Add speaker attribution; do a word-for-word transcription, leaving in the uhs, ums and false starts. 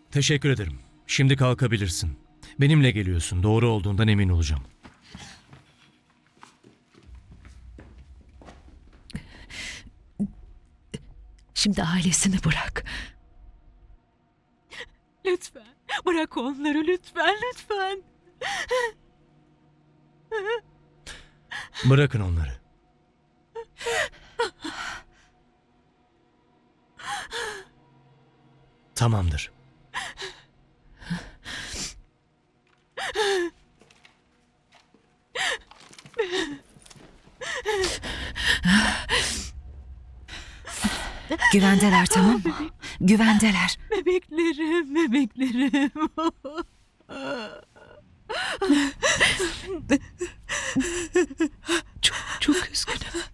Speaker 1: Teşekkür ederim. Şimdi kalkabilirsin. Benimle geliyorsun. Doğru olduğundan emin olacağım.
Speaker 2: Şimdi ailesini bırak. Lütfen. Bırak onları lütfen, lütfen.
Speaker 1: Bırakın onları. Tamamdır.
Speaker 3: Güvendeler, tamam mı? Güvendeler.
Speaker 2: Bebeklerim, bebeklerim. Çok, çok üzgünüm.